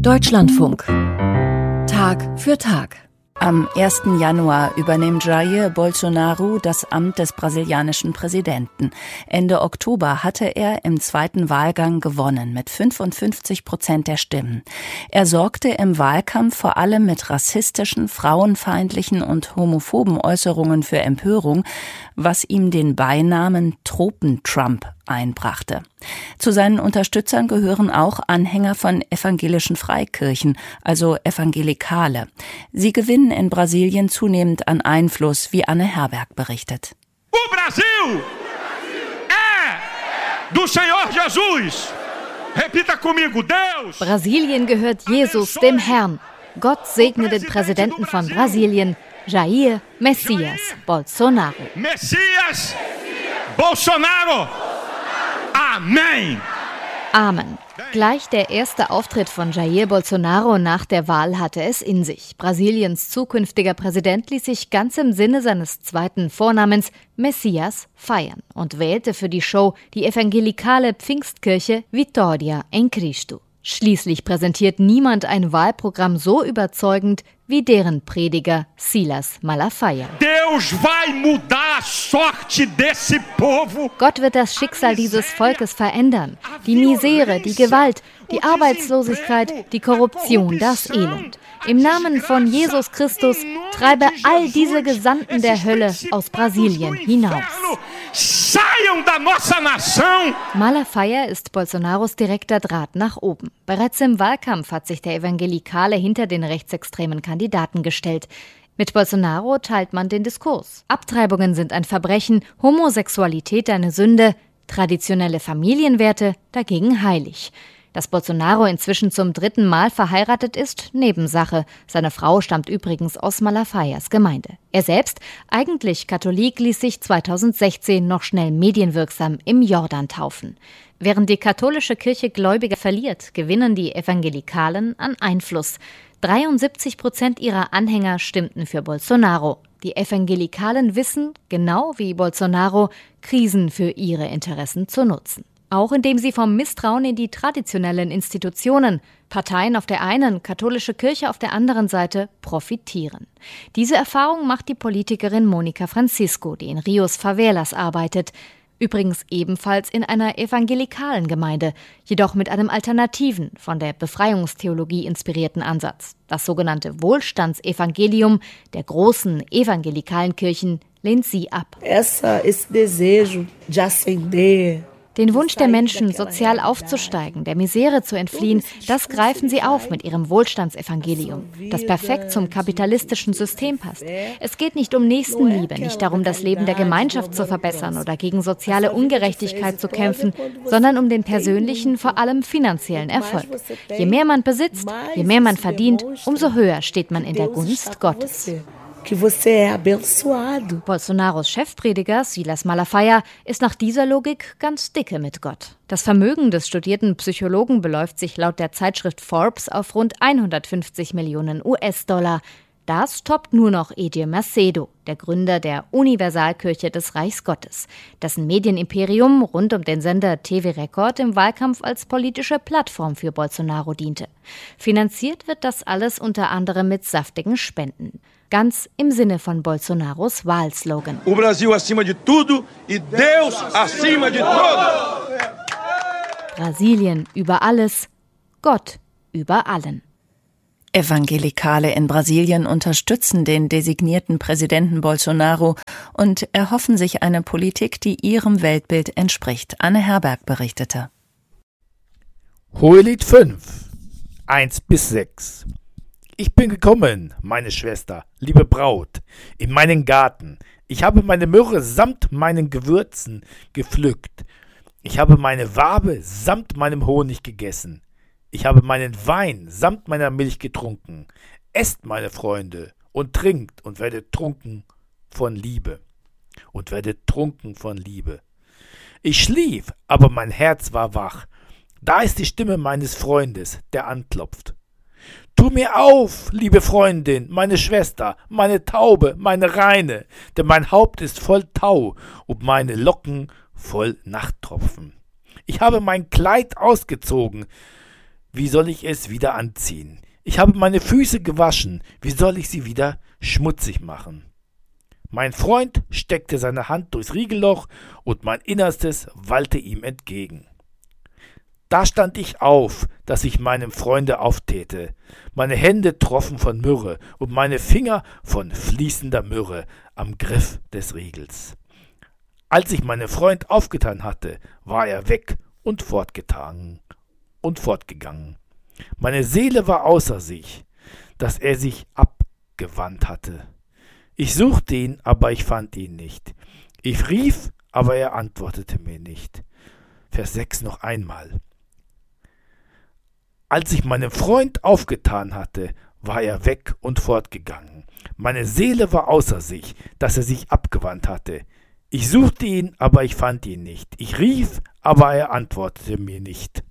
Deutschlandfunk. Tag für Tag. Am 1. Januar übernimmt Jair Bolsonaro das Amt des brasilianischen Präsidenten. Ende Oktober hatte er im zweiten Wahlgang gewonnen mit 55% der Stimmen. Er sorgte im Wahlkampf vor allem mit rassistischen, frauenfeindlichen und homophoben Äußerungen für Empörung, was ihm den Beinamen Tropen-Trump einbrachte. Zu seinen Unterstützern gehören auch Anhänger von evangelischen Freikirchen, also Evangelikale. Sie gewinnen in Brasilien zunehmend an Einfluss, wie Anne Herberg berichtet. O Brasil é do Senhor Jesus. Repita comigo, Deus. Brasilien gehört Jesus, dem Herrn. Gott segne den Präsidenten von Brasilien, Jair Messias Bolsonaro. Messias Bolsonaro. Amen. Amen. Gleich der erste Auftritt von Jair Bolsonaro nach der Wahl hatte es in sich. Brasiliens zukünftiger Präsident ließ sich ganz im Sinne seines zweiten Vornamens Messias feiern und wählte für die Show die evangelikale Pfingstkirche Vitória em Cristo. Schließlich präsentiert niemand ein Wahlprogramm so überzeugend wie deren Prediger Silas Malafaia. Deus vai mudar a sorte desse povo. Gott wird das Schicksal dieses Volkes verändern. Die Misere, die Gewalt, die Arbeitslosigkeit, die Korruption, das Elend. Im Namen von Jesus Christus treibe all diese Gesandten der Hölle aus Brasilien hinaus. Saiam da nossa nação. Malafaia ist Bolsonaros direkter Draht nach oben. Bereits im Wahlkampf hat sich der Evangelikale hinter den rechtsextremen Kandidaten gestellt. Mit Bolsonaro teilt man den Diskurs. Abtreibungen sind ein Verbrechen, Homosexualität eine Sünde, traditionelle Familienwerte dagegen heilig. Dass Bolsonaro inzwischen zum 3. Mal verheiratet ist, Nebensache. Seine Frau stammt übrigens aus Malafaias Gemeinde. Er selbst, eigentlich Katholik, ließ sich 2016 noch schnell medienwirksam im Jordan taufen. Während die katholische Kirche Gläubige verliert, gewinnen die Evangelikalen an Einfluss. 73% ihrer Anhänger stimmten für Bolsonaro. Die Evangelikalen wissen, genau wie Bolsonaro, Krisen für ihre Interessen zu nutzen. Auch indem sie vom Misstrauen in die traditionellen Institutionen, Parteien auf der einen, katholische Kirche auf der anderen Seite, profitieren. Diese Erfahrung macht die Politikerin Mônica Francisco, die in Rios Favelas arbeitet. Übrigens ebenfalls in einer evangelikalen Gemeinde, jedoch mit einem alternativen, von der Befreiungstheologie inspirierten Ansatz. Das sogenannte Wohlstandsevangelium der großen evangelikalen Kirchen lehnt sie ab. Esse desejo de ascender. Den Wunsch der Menschen, sozial aufzusteigen, der Misere zu entfliehen, das greifen sie auf mit ihrem Wohlstandsevangelium, das perfekt zum kapitalistischen System passt. Es geht nicht um Nächstenliebe, nicht darum, das Leben der Gemeinschaft zu verbessern oder gegen soziale Ungerechtigkeit zu kämpfen, sondern um den persönlichen, vor allem finanziellen Erfolg. Je mehr man besitzt, je mehr man verdient, umso höher steht man in der Gunst Gottes. Bolsonaros Chefprediger Silas Malafaia ist nach dieser Logik ganz dicke mit Gott. Das Vermögen des studierten Psychologen beläuft sich laut der Zeitschrift Forbes auf rund 150 Millionen US-Dollar. Das toppt nur noch Edir Macedo, der Gründer der Universalkirche des Reichs Gottes, dessen Medienimperium rund um den Sender TV Record im Wahlkampf als politische Plattform für Bolsonaro diente. Finanziert wird das alles unter anderem mit saftigen Spenden. Ganz im Sinne von Bolsonaros Wahlslogan. O Brasil acima de tudo e Deus acima de tudo. Brasilien über alles, Gott über allen. Evangelikale in Brasilien unterstützen den designierten Präsidenten Bolsonaro und erhoffen sich eine Politik, die ihrem Weltbild entspricht. Anne Herberg berichtete. Hohelied 5, 1-6. Ich bin gekommen, meine Schwester, liebe Braut, in meinen Garten. Ich habe meine Myrrhe samt meinen Gewürzen gepflückt. Ich habe meine Wabe samt meinem Honig gegessen. Ich habe meinen Wein samt meiner Milch getrunken. Esst, meine Freunde, und trinkt und werdet trunken von Liebe. Und werdet trunken von Liebe. Ich schlief, aber mein Herz war wach. Da ist die Stimme meines Freundes, der anklopft. Tu mir auf, liebe Freundin, meine Schwester, meine Taube, meine Reine, denn mein Haupt ist voll Tau und meine Locken voll Nachttropfen. Ich habe mein Kleid ausgezogen, wie soll ich es wieder anziehen? Ich habe meine Füße gewaschen, wie soll ich sie wieder schmutzig machen? Mein Freund steckte seine Hand durchs Riegelloch und mein Innerstes wallte ihm entgegen. Da stand ich auf, dass ich meinem Freunde auftäte. Meine Hände troffen von Myrrhe und meine Finger von fließender Myrrhe am Griff des Riegels. Als ich meinen Freund aufgetan hatte, war er weg und fortgegangen. Meine Seele war außer sich, dass er sich abgewandt hatte. Ich suchte ihn, aber ich fand ihn nicht. Ich rief, aber er antwortete mir nicht. Vers 6 noch einmal. Als ich meinen Freund aufgetan hatte, war er weg und fortgegangen. Meine Seele war außer sich, dass er sich abgewandt hatte. Ich suchte ihn, aber ich fand ihn nicht. Ich rief, aber er antwortete mir nicht.